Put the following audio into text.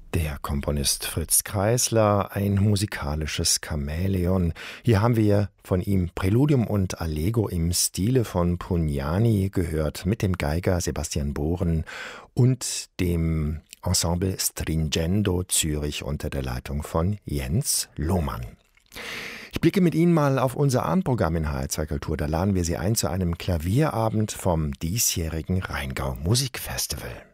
Der Komponist Fritz Kreisler, ein musikalisches Chamäleon. Hier haben wir von ihm Präludium und Allegro im Stile von Pugnani gehört, mit dem Geiger Sebastian Bohren und dem Ensemble Stringendo Zürich unter der Leitung von Jens Lohmann. Ich blicke mit Ihnen mal auf unser Abendprogramm in HR2 Kultur. Da laden wir Sie ein zu einem Klavierabend vom diesjährigen Rheingau Musikfestival.